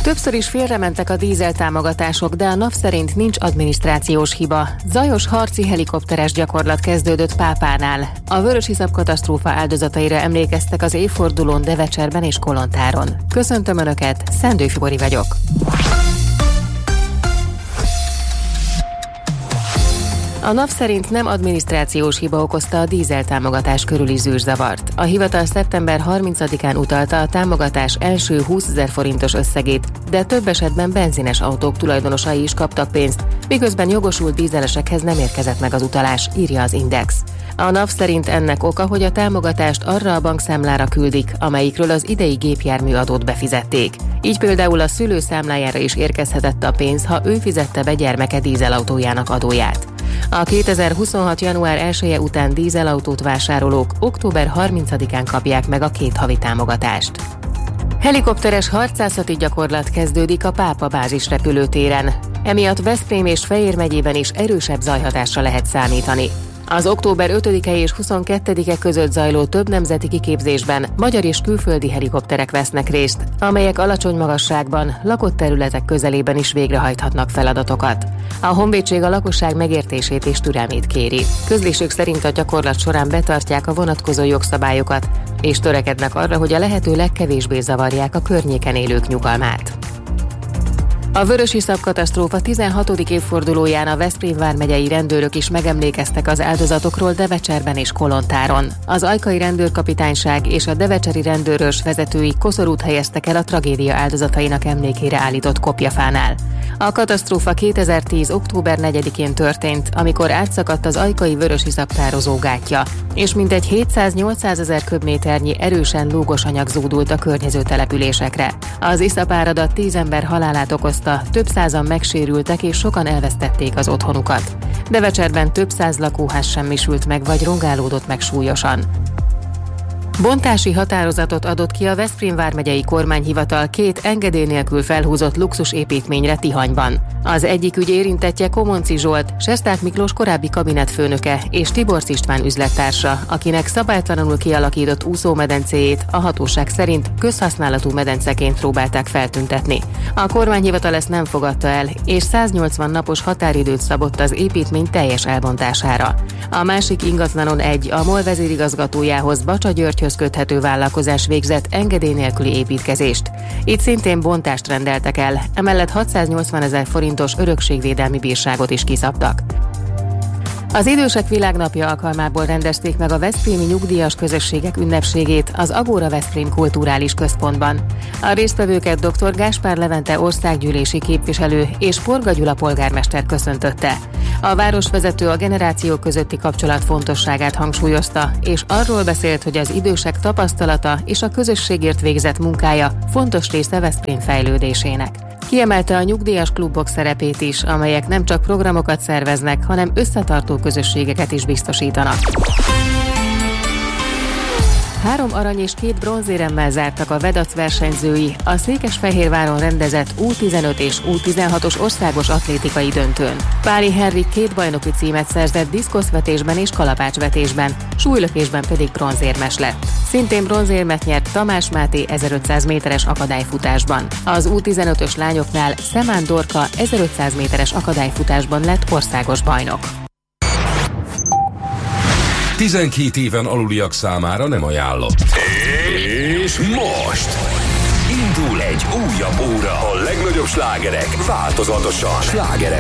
Többször is félrementek a dízeltámogatások, de a NAV szerint nincs adminisztrációs hiba. Zajos harci helikopteres gyakorlat kezdődött Pápánál. A vörösiszap katasztrófa áldozataira emlékeztek az évfordulón Devecserben és Kolontáron. Köszöntöm Önöket, Szendő Fibori vagyok. A NAV szerint nem adminisztrációs hiba okozta a dízeltámogatás körüli zűrzavart. A hivatal szeptember 30-án utalta a támogatás első 20 000 forintos összegét, de több esetben benzines autók tulajdonosai is kaptak pénzt, miközben jogosult dízelesekhez nem érkezett meg az utalás, írja az Index. A NAV szerint ennek oka, hogy a támogatást arra a bankszámlára küldik, amelyikről az idei gépjárműadót befizették. Így például a szülő számlájára is érkezhetett a pénz, ha ő fizette be gyermeke dízelautójának adóját. A 2026. január 1-e után dízelautót vásárolók október 30-án kapják meg a 2 havi támogatást. Helikopteres harcászati gyakorlat kezdődik a Pápa bázis repülőtéren. Emiatt Veszprém és Fejér megyében is erősebb zajhatásra lehet számítani. Az október 5-e és 22-e között zajló több nemzeti kiképzésben magyar és külföldi helikopterek vesznek részt, amelyek alacsony magasságban, lakott területek közelében is végrehajthatnak feladatokat. A honvédség a lakosság megértését és türelmét kéri. Közlésük szerint a gyakorlat során betartják a vonatkozó jogszabályokat, és törekednek arra, hogy a lehető legkevésbé zavarják a környéken élők nyugalmát. A vörösiszap katasztrófa 16. évfordulóján a Veszprém vármegyei rendőrök is megemlékeztek az áldozatokról Devecserben és Kolontáron. Az ajkai rendőrkapitányság és a devecseri rendőrös vezetői koszorút helyeztek el a tragédia áldozatainak emlékére állított kopjafánál. A katasztrófa 2010. október 4-én történt, amikor átszakadt az ajkai vörösiszap tározó gátja, és mintegy 700-800 ezer köbméternyi erősen lúgos anyag zúdult a környező településekre. Az iszapáradat 10 ember halálát okozta, több százan megsérültek és sokan elvesztették az otthonukat. Devecserben több száz lakóház semmisült meg vagy rongálódott meg súlyosan. Bontási határozatot adott ki a Veszprém vármegyei kormányhivatal 2 engedély nélkül felhúzott luxusépítményre Tihanyban. Az egyik ügy érintettje Komonci Zsolt, Sesták Miklós korábbi kabinetfőnöke és Tiborcs István üzlettársa, akinek szabálytalanul kialakított úszómedencéjét a hatóság szerint közhasználatú medenceként próbálták feltüntetni. A kormányhivatal ezt nem fogadta el, és 180 napos határidőt szabott az építmény teljes elbontására. A másik ingatlanon a MOL vezérigazgatójához, Bacsa Györgyhöz köthető vállalkozás végzett engedély nélküli építkezést. Itt szintén bontást rendeltek el, emellett 680 000 forintos örökségvédelmi bírságot is kiszabtak. Az Idősek Világnapja alkalmából rendezték meg a veszprémi nyugdíjas közösségek ünnepségét az Agora Veszprém Kulturális Központban. A résztvevőket dr. Gáspár Levente országgyűlési képviselő és Porga Gyula polgármester köszöntötte. A városvezető a generációk közötti kapcsolat fontosságát hangsúlyozta, és arról beszélt, hogy az idősek tapasztalata és a közösségért végzett munkája fontos része Veszprém fejlődésének. Kiemelte a nyugdíjas klubok szerepét is, amelyek nem csak programokat szerveznek, hanem összetartó közösségeket is biztosítanak. 3 arany és 2 bronzéremmel zártak a Vedac versenyzői a Székesfehérváron rendezett U15 és U16-os országos atlétikai döntőn. Páli Henrik 2 bajnoki címet szerzett diszkoszvetésben és kalapácsvetésben, súlylökésben pedig bronzérmes lett. Szintén bronzérmet nyert Tamás Máté 1500 méteres akadályfutásban. Az U15-ös lányoknál Szemán Dorka 1500 méteres akadályfutásban lett országos bajnok. 12 éven aluliak számára nem ajánlott. És most indul egy újabb óra. A legnagyobb slágerek változatosan. Slágerek